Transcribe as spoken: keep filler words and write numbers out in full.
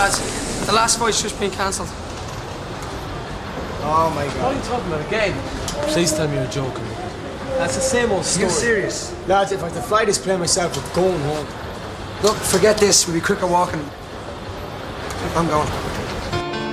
Lads, the last fight's just been cancelled. Oh my God. What are you talking about again? Please tell me you're joking. That's the same old story. You're serious? Lads, if I had to fly this plane myself, we're going home. Look, forget this. We'll be quicker walking. I'm going.